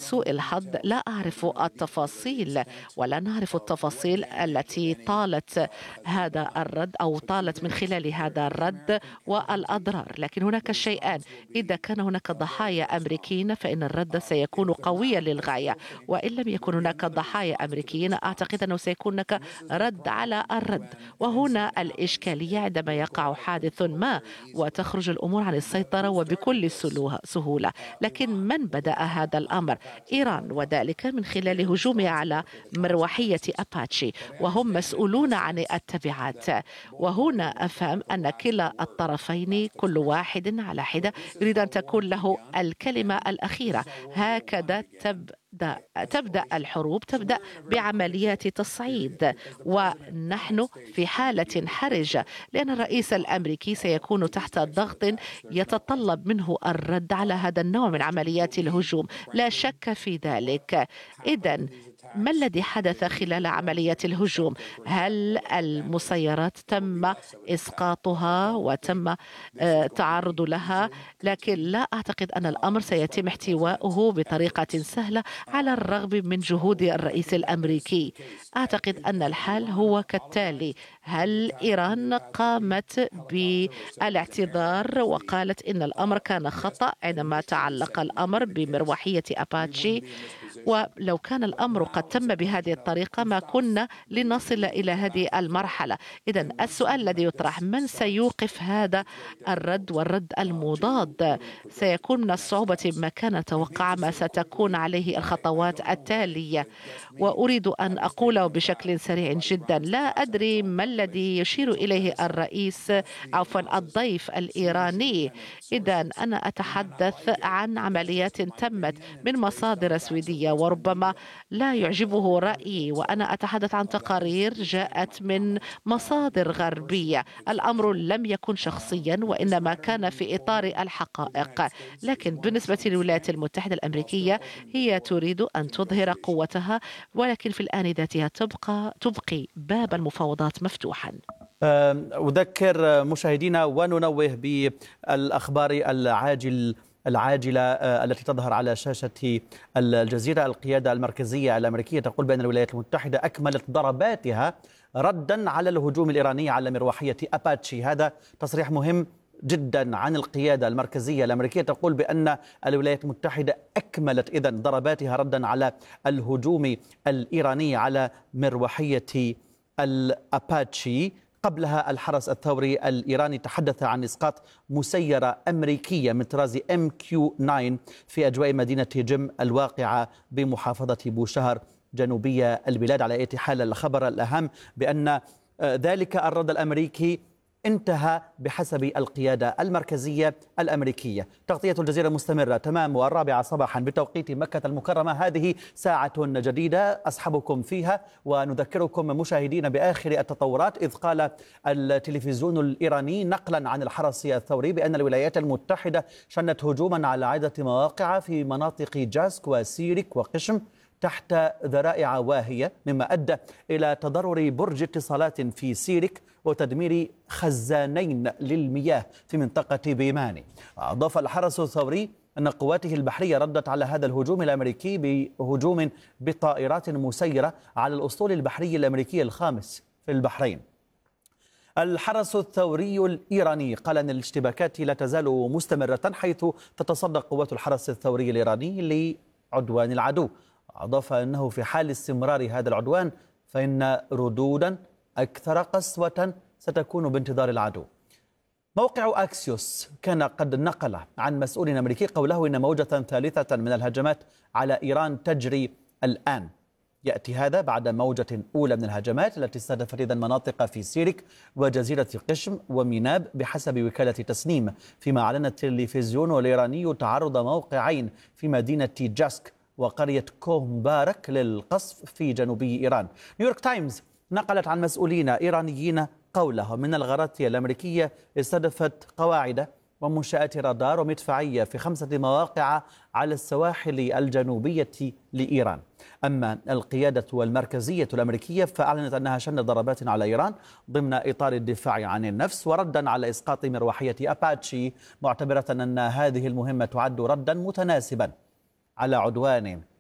لسوء الحظ لا أعرف التفاصيل، ولا نعرف التفاصيل التي طالت هذا الرد أو طالت من خلال هذا الرد والأضرار. لكن هناك شيئان: إذا كان هناك ضحايا أمريكيين فإن الرد سيكون قويا للغاية، وإن لم يكن هناك ضحايا أمريكيين أعتقد أنه سيكون هناك رد على الرد. وهنا الإشكالية عندما يقع حادث ما وتخرج الأمور عن السيطرة وبكل سهولة. لكن من بدأ هذا الأمر؟ إيران، وذلك من خلال هجومها على مروحية أباتشي، وهم مسؤولون عن التبعات. وهنا أفهم أن كلا الطرفين كل واحد على حدة يريد أن تكون له الكلمة الأخيرة. هكذا تبدأ الحروب، تبدأ بعمليات تصعيد، ونحن في حالة حرجة لأن الرئيس الأمريكي سيكون تحت ضغط يتطلب منه الرد على هذا النوع من عمليات الهجوم، لا شك في ذلك. إذن ما الذي حدث خلال عمليات الهجوم؟ هل المسيرات تم إسقاطها وتم تعرض لها؟ لكن لا أعتقد أن الأمر سيتم احتواؤه بطريقة سهلة على الرغم من جهود الرئيس الأمريكي. أعتقد أن الحال هو كالتالي: هل إيران قامت بالاعتذار وقالت إن الأمر كان خطأ عندما تعلق الأمر بمروحية أباتشي؟ ولو كان الأمر قد تم بهذه الطريقة ما كنا لنصل إلى هذه المرحلة. إذن السؤال الذي يطرح: من سيوقف هذا الرد والرد المضاد؟ سيكون من الصعوبة ما كان نتوقع ما ستكون عليه الخطوات التالية. وأريد أن أقوله بشكل سريع جدا: لا أدري ما الذي يشير إليه الضيف الإيراني. إذن أنا أتحدث عن عمليات تمت من مصادر سويدية، وربما لا يعجبه رأيي، وأنا أتحدث عن تقارير جاءت من مصادر غربية. الأمر لم يكن شخصيا وإنما كان في إطار الحقائق. لكن بالنسبة للولايات المتحدة الأمريكية، هي تريد أن تظهر قوتها، ولكن في الآن ذاتها تبقي باب المفاوضات مفتوحا. أذكر مشاهدينا وننوه بالأخبار العاجلة التي تظهر على شاشة الجزيرة. القيادة المركزية الأمريكية تقول بأن الولايات المتحدة أكملت ضرباتها ردا على الهجوم الإيراني على مروحية أباتشي. هذا تصريح مهم جدا عن القيادة المركزية الأمريكية، تقول بأن الولايات المتحدة أكملت إذن ضرباتها ردا على الهجوم الإيراني على مروحية الأباتشي. قبلها الحرس الثوري الإيراني تحدث عن إسقاط مسيرة أمريكية من طراز MQ-9 في أجواء مدينة جم الواقعة بمحافظة بوشهر جنوبية البلاد. على أي حال، الخبر الأهم بأن ذلك الرد الأمريكي انتهى بحسب القيادة المركزية الأمريكية. تغطية الجزيرة مستمرة تمام 4 صباحا بتوقيت مكة المكرمة. هذه ساعة جديدة أصحبكم فيها ونذكركم مشاهدين بآخر التطورات، إذ قال التلفزيون الإيراني نقلا عن الحرس الثوري بأن الولايات المتحدة شنت هجوما على عدة مواقع في مناطق جاسك وسيرك وقشم تحت ذرائع واهية، مما أدى إلى تضرر برج اتصالات في سيرك وتدمير خزانين للمياه في منطقة بيماني. أضاف الحرس الثوري أن قواته البحرية ردت على هذا الهجوم الأمريكي بهجوم بطائرات مسيرة على الأسطول البحري الأمريكي الخامس في البحرين. الحرس الثوري الإيراني قال أن الاشتباكات لا تزال مستمرة، حيث تتصدى قوات الحرس الثوري الإيراني لعدوان العدو. أضاف أنه في حال استمرار هذا العدوان فإن ردودا أكثر قسوة ستكون بانتظار العدو. موقع أكسيوس كان قد نقل عن مسؤول أمريكي قوله إن موجة ثالثة من الهجمات على إيران تجري الآن. يأتي هذا بعد موجة أولى من الهجمات التي استهدفت إذن مناطق في سيرك وجزيرة قشم وميناب بحسب وكالة تسنيم، فيما أعلن التلفزيون الإيراني تعرض موقعين في مدينة جاسك وقرية كومبارك للقصف في جنوبي إيران. نيويورك تايمز نقلت عن مسؤولين إيرانيين قولهم من الغارات الأمريكية استهدفت قواعد ومنشآت رادار ومدفعية في 5 مواقع على السواحل الجنوبية لإيران. أما القيادة المركزية الأمريكية فأعلنت أنها شنت ضربات على إيران ضمن إطار الدفاع عن النفس وردا على إسقاط مروحية أباتشي، معتبرة أن هذه المهمة تعد ردا متناسبا على عدوان